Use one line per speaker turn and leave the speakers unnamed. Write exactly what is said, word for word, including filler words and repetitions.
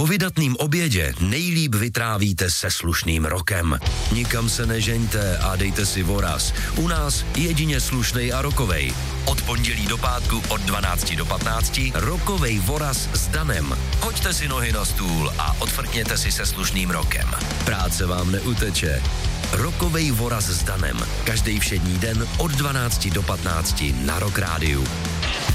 Po vydatným obědě nejlíp vytrávíte se slušným rokem. Nikam se nežeňte a dejte si voraz. U nás jedině slušnej a rokovej. Od pondělí do pátku od dvanácti do patnácti rokovej voraz s Danem. Hoďte si nohy na stůl a odfrkněte si se slušným rokem. Práce vám neuteče. Rokovej voraz s Danem. Každý všední den od dvanácti do patnácti na Rock Rádiu.